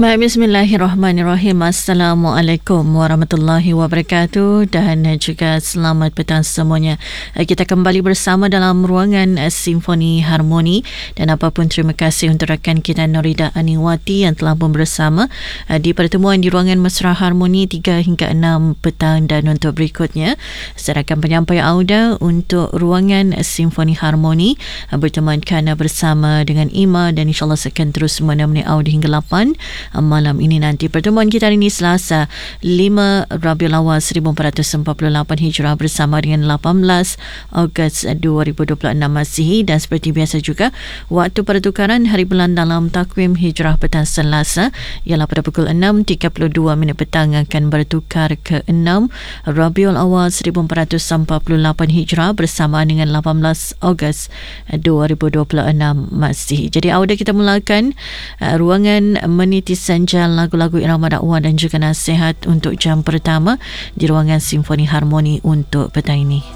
Baik, bismillahirrahmanirrahim. Assalamualaikum warahmatullahi wabarakatuh dan juga selamat petang semuanya. Kita kembali bersama dalam ruangan Simfoni Harmoni dan apapun terima kasih untuk rakan kita Norida Aniwati yang telah pun bersama di pertemuan di ruangan Mesra Harmoni 3 hingga 6 petang, dan untuk berikutnya saya akan penyampai Auda untuk ruangan Simfoni Harmoni bertemankan bersama dengan Ima, dan insyaAllah saya akan terus menemani Auda hingga 8 malam ini nanti. Pertemuan kita hari ini Selasa 5 Rabiul Awal 1448 Hijrah bersama dengan 18 Ogos 2026 Masihi, dan seperti biasa juga waktu pertukaran hari bulan dalam takwim Hijrah petang Selasa ialah pada pukul 6.32 petang akan bertukar ke 6 Rabiul Awal 1448 Hijrah bersama dengan 18 Ogos 2026 Masihi. Jadi awal kita mulakan ruangan meniti senja lagu-lagu irama dakwah dan juga nasihat untuk jam pertama di ruangan Simfoni Harmoni untuk petang ini.